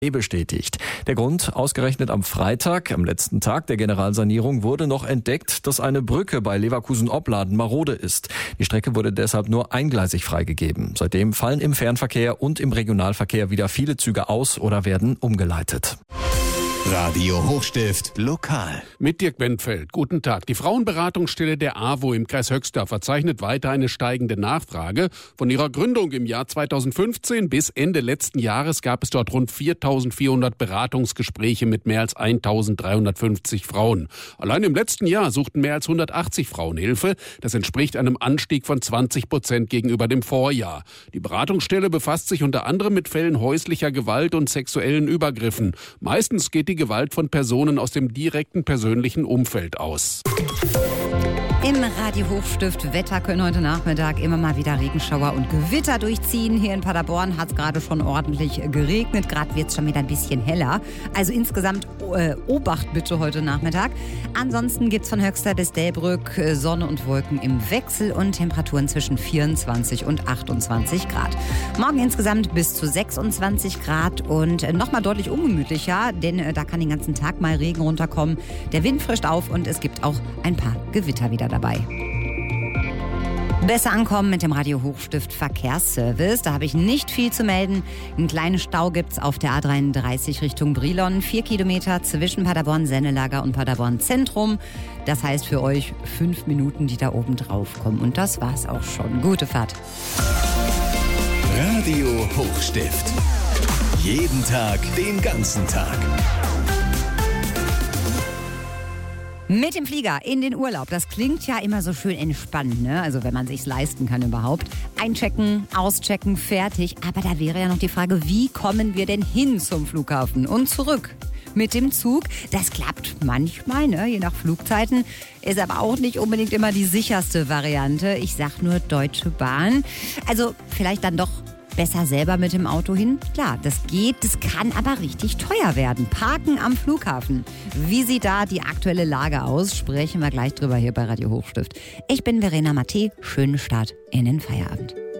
bestätigt. Der Grund: ausgerechnet am Freitag, am letzten Tag der Generalsanierung, wurde noch entdeckt, dass eine Brücke bei Leverkusen-Opladen marode ist. Die Strecke wurde deshalb nur eingleisig freigegeben. Seitdem fallen im Fernverkehr und im Regionalverkehr wieder viele Züge aus oder werden umgeleitet. Radio Hochstift lokal. Mit Dirk Wendfeld. Guten Tag. Die Frauenberatungsstelle der AWO im Kreis Höxter verzeichnet weiter eine steigende Nachfrage. Von ihrer Gründung im Jahr 2015 bis Ende letzten Jahres gab es dort rund 4.400 Beratungsgespräche mit mehr als 1.350 Frauen. Allein im letzten Jahr suchten mehr als 180 Frauen Hilfe. Das entspricht einem Anstieg von 20% gegenüber dem Vorjahr. Die Beratungsstelle befasst sich unter anderem mit Fällen häuslicher Gewalt und sexuellen Übergriffen. Meistens geht die Gewalt von Personen aus dem direkten persönlichen Umfeld aus. Im Radio Hochstift Wetter können heute Nachmittag immer mal wieder Regenschauer und Gewitter durchziehen. Hier in Paderborn hat es gerade schon ordentlich geregnet. Gerade wird es schon wieder ein bisschen heller. Also insgesamt Obacht bitte heute Nachmittag. Ansonsten gibt es von Höxter bis Delbrück Sonne und Wolken im Wechsel und Temperaturen zwischen 24 und 28 Grad. Morgen insgesamt bis zu 26 Grad und nochmal deutlich ungemütlicher, denn da kann den ganzen Tag mal Regen runterkommen. Der Wind frischt auf und es gibt auch ein paar Gewitter wieder dabei. Besser ankommen mit dem Radio Hochstift Verkehrsservice. Da habe ich nicht viel zu melden. Einen kleinen Stau gibt's auf der A33 Richtung Brilon. 4 Kilometer zwischen Paderborn-Sennelager und Paderborn-Zentrum. Das heißt für euch 5 Minuten, die da oben drauf kommen. Und das war's auch schon. Gute Fahrt. Radio Hochstift. Jeden Tag, den ganzen Tag. Mit dem Flieger in den Urlaub. Das klingt ja immer so schön entspannt, ne? Also wenn man sich's leisten kann überhaupt. Einchecken, auschecken, fertig. Aber da wäre ja noch die Frage, wie kommen wir denn hin zum Flughafen und zurück? Mit dem Zug, das klappt manchmal, ne? Je nach Flugzeiten. Ist aber auch nicht unbedingt immer die sicherste Variante. Ich sag nur Deutsche Bahn. Also vielleicht dann doch besser selber mit dem Auto hin? Klar, das geht, das kann aber richtig teuer werden. Parken am Flughafen. Wie sieht da die aktuelle Lage aus? Sprechen wir gleich drüber hier bei Radio Hochstift. Ich bin Verena Matte. Schönen Start in den Feierabend.